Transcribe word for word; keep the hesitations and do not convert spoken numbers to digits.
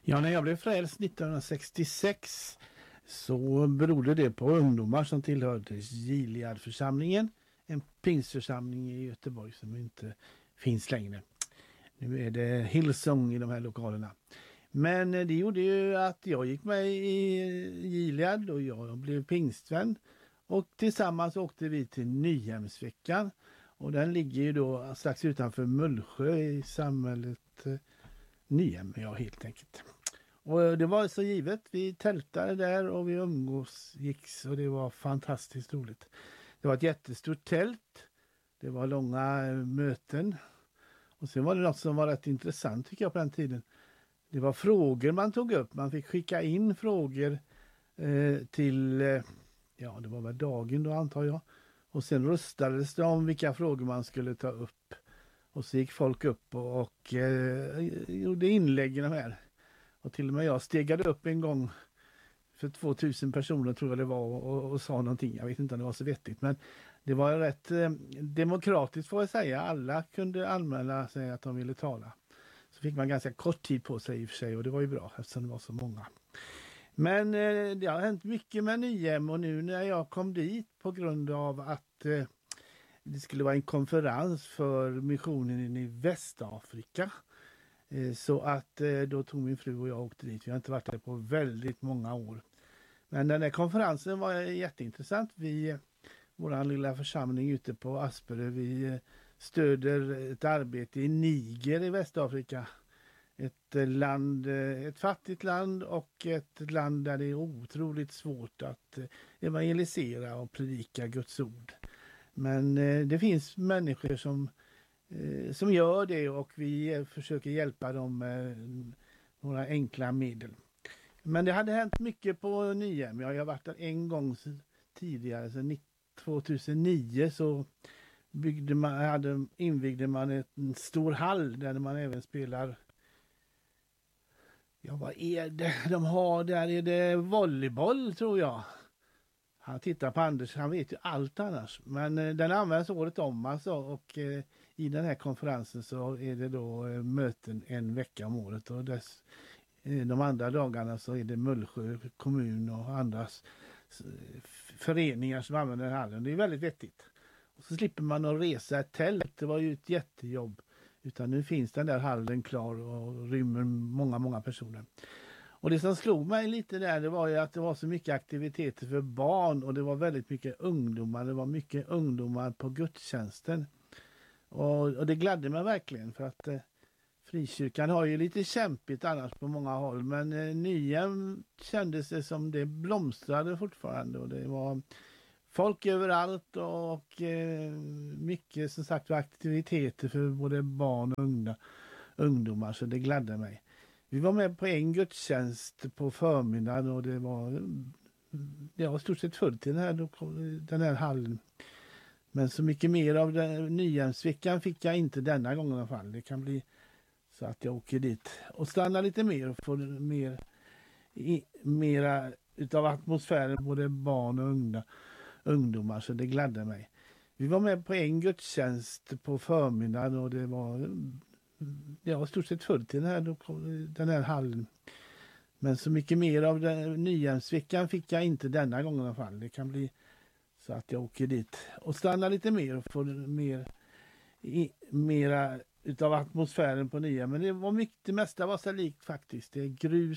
Ja, när jag blev frälst nittonhundrasextiosex så berodde det på ungdomar som tillhörde Gileadförsamlingen, en pingstförsamling i Göteborg som inte finns längre. Nu är det Hillsong i de här lokalerna. Men det gjorde ju att jag gick med i Gilead och jag blev pingstvän. Och tillsammans åkte vi till Nyhemsveckan. Och den ligger ju då strax utanför Mullsjö i samhället eh, Nyhem, ja helt enkelt. Och det var så givet, vi tältade där och vi umgås gicks och det var fantastiskt roligt. Det var ett jättestort tält, det var långa möten och sen var det något som var rätt intressant tycker jag på den tiden. Det var frågor man tog upp, man fick skicka in frågor eh, till, eh, ja det var väl dagen då antar jag. Och sen röstades det om vilka frågor man skulle ta upp. Och så gick folk upp och, och eh, gjorde inlägg i de här. Och till och med jag stegade upp en gång för tvåtusen personer tror jag det var och, och sa någonting. Jag vet inte om det var så vettigt men det var rätt eh, demokratiskt får jag säga. Alla kunde anmäla sig att de ville tala. Så fick man ganska kort tid på sig i och för sig och det var ju bra eftersom det var så många. Men eh, det har hänt mycket med Nyhem och nu när jag kom dit på grund av att eh, det skulle vara en konferens för missionen i Västafrika. Eh, så att eh, då tog min fru och jag åkte dit. Vi har inte varit där på väldigt många år. Men den här konferensen var jätteintressant. Vi, vår lilla församling ute på Asperö, vi eh, stöder ett arbete i Niger i Västafrika. Ett land, ett fattigt land och ett land där det är otroligt svårt att evangelisera och predika Guds ord. Men det finns människor som, som gör det och vi försöker hjälpa dem med några enkla medel. Men det hade hänt mycket på Nyhem. Jag har varit där en gång tidigare, så tvåtusenio så byggde man, hade, invigde man en stor hall där man även spelar. Ja, vad är det de har där? Är det volleyboll tror jag? Han tittar på Anders, han vet ju allt annars. Men eh, den används året om alltså och eh, i den här konferensen så är det då eh, möten en vecka om året och dess, eh, de andra dagarna så är det Mullsjö kommun och andras eh, föreningar som använder den hallen. Det är väldigt vettigt. Och så slipper man att resa ett tält, det var ju ett jättejobb. Utan nu finns den där hallen klar och rymmer många, många personer. Och det som slog mig lite där det var ju att det var så mycket aktiviteter för barn och det var väldigt mycket ungdomar. Det var mycket ungdomar på gudstjänsten. Och, och det gladde mig verkligen för att eh, frikyrkan har ju lite kämpigt annars på många håll. Men eh, Nyhem kändes det som det blomstrade fortfarande och det var folk överallt och eh, mycket som sagt aktiviteter för både barn och unga, ungdomar så det gladde mig. Vi var med på en gudstjänst på förmiddagen och det var det var stort sett fullt i den här, den här hallen. Men så mycket mer av den Nyhemsveckan fick jag inte denna gången i alla fall. Det kan bli så att jag åker dit och stannar lite mer och får mer i, mera utav atmosfären både barn och unga. ungdomar så det gladde mig. Vi var med på en gudstjänst på förmiddagen och det var det var stort sett fullt i den här, den här hallen. Men så mycket mer av den Nyhemsveckan fick jag inte denna gången i alla fall. Det kan bli så att jag åker dit och stannar lite mer och får mer i, mera utav atmosfären på Nyhem. Men det var mycket, det mesta var så likt faktiskt. Det är grus